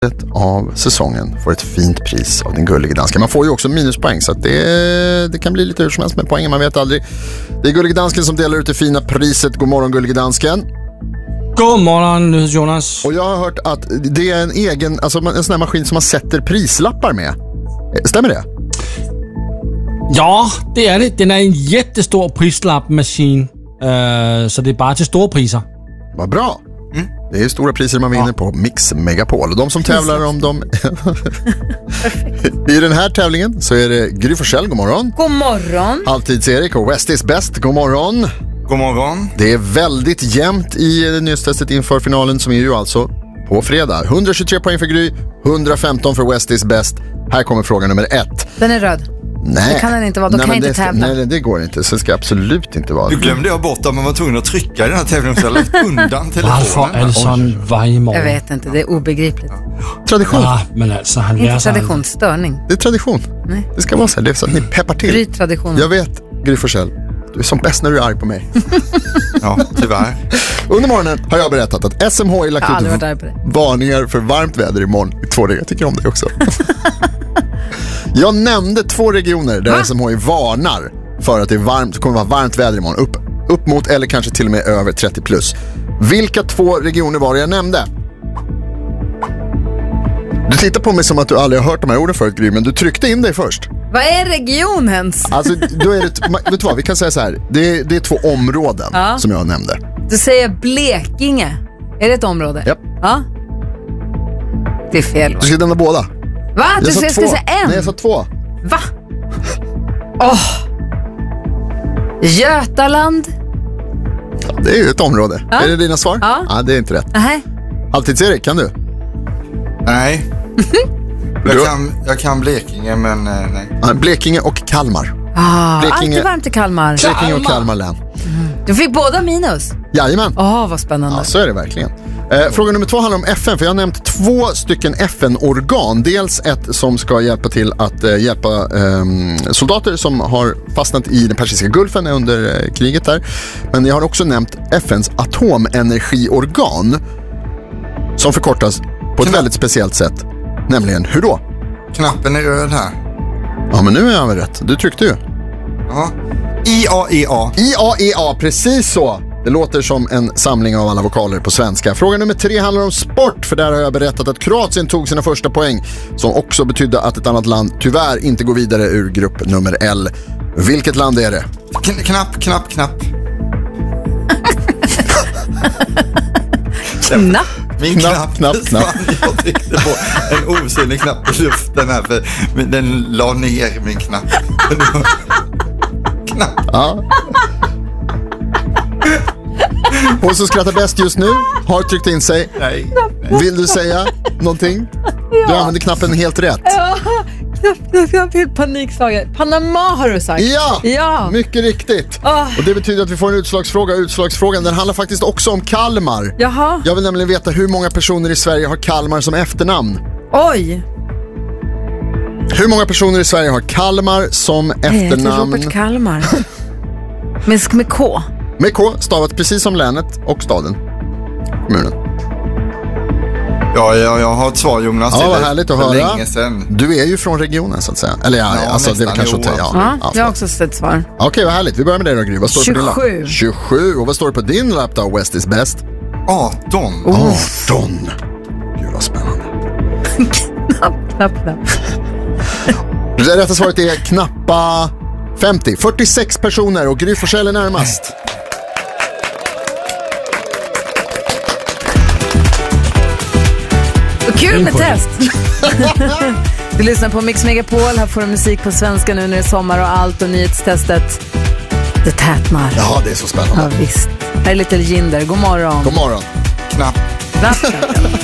av säsongen får ett fint pris av den gulliga dansken. Man får ju också minuspoäng så att det kan bli lite hur som helst med poängen, man vet aldrig. Det är gulliga dansken som delar ut det fina priset. God morgon gulliga dansken. God morgon Jonas. Och jag har hört att det är en egen, alltså en sån här maskin som man sätter prislappar med. Stämmer det? Ja, det är det. Den är en jättestor prislappmaskin. Så det är bara till stora priser. Vad bra. Det är stora priser man vinner på Mix Megapol. Och de som tävlar om dem i den här tävlingen så är det Gry Forssell, god morgon. God morgon. Halvtids-Erik och West is best, god morgon. God morgon. Det är väldigt jämnt i nyhetstestet inför finalen som är ju alltså på fredag. 123 poäng för Gry, 115 för West is best. Här kommer fråga nummer 1. Den är röd. Nej. Det kan den inte vara, då kan jag inte tävla. Nej, det går inte, så ska absolut inte vara. Du glömde jag bort att man var tvungen att trycka i den här tävlingen så jag lagt undan telefonen. Varför är det sån varje morgon? Jag vet inte, det är obegripligt. Tradition. Ja, men alltså han Inte lär sig tradition, störning. Det är tradition. Nej. Det ska vara så här, det är så att ni peppar till. Bryt traditionen. Jag vet, Gry Forssell, du är som bäst när du är arg på mig. Ja, tyvärr. Under morgonen har jag berättat att SMHI lagt ut varningar för varmt väder imorgon i 2 regioner. Jag tycker om det också. Jag nämnde 2 regioner där SMHI varnar för att det är varmt, kommer vara varmt väder imorgon. Upp mot eller kanske till och med över 30 plus. Vilka 2 regioner var det jag nämnde? Du tittar på mig som att du aldrig har hört de här orden förut, Gry, men du tryckte in dig först. Vad är regionens? Alltså, då är det, vet du vad, vi kan säga så här. Det är 2 områden som jag nämnde. Du säger Blekinge. Är det ett område? Japp. Ja. Det är fel. Du ska nämna båda. Va? Du ska säga en? Nej, jag sa 2. Va? Götaland. Ja, det är ju ett område. Ja. Är det dina svar? Ja. Det är inte rätt. Nej. Halvtids-Erik, kan du? Nej. Jag kan Blekinge, men nej. Ja, Blekinge och Kalmar. Alltid varmt i Kalmar. Blekinge och Kalmar län. Du fick båda minus. Jajamän. Vad spännande. Ja, så är det verkligen. Fråga nummer 2 handlar om FN, för jag har nämnt 2 stycken FN-organ. Dels ett som ska hjälpa till att hjälpa soldater som har fastnat i den Persiska gulfen under kriget där. Men jag har också nämnt FNs atomenergiorgan som förkortas på ett väldigt speciellt sätt. Nämligen, hur då? Knappen är röd här. Ja, men nu är jag väl rätt. Du tryckte ju. Ja. IAEA. IAEA, precis så. Det låter som en samling av alla vokaler på svenska. Fråga nummer 3 handlar om sport, för där har jag berättat att Kroatien tog sina första poäng, som också betydde att ett annat land tyvärr inte går vidare ur grupp nummer L. Vilket land är det? Knapp. Min knapp. Jag tryckte på en osynlig knapp i luften här, för den la ner min knapp. Ja. Hon som skrattar bäst just nu har tryckt in sig. Nej. Vill du säga någonting? Du använder knappen helt rätt. Jag blir panikslagen. Panama har du sagt. Ja, mycket riktigt. Och det betyder att vi får en utslagsfråga. Utslagsfrågan, den handlar faktiskt också om Kalmar. Jaha. Jag vill nämligen veta hur många personer i Sverige har Kalmar som efternamn. Oj. Hur många personer i Sverige har Kalmar som efternamn? Robert Kalmar. med K. Med K, stavat precis som länet och staden. Kommunen. Ja, jag har ett svar, Jonas. Ja, vad härligt att höra. Länge sedan. Du är ju från regionen så att säga. Eller alltså det är kanske att jag har också sett svar. Okej, vad härligt. Vi börjar med dig då, Gry. Vad står 27. på din lapp? 27. Och vad står det på din lapp då? West is best. 18. 18. Gud vad spännande. Knapp. Det rätta svaret är knappa 50. 46 personer och Gry Forssell är närmast. Kul med test. Du lyssnar på Mix Megapol. Här får du musik på svenska nu när det är sommar och allt, och nyhetstestet det tätnar. Ja, det är så spännande. Ja, visst. Här är Little Jinder. God morgon. God morgon. Knapp.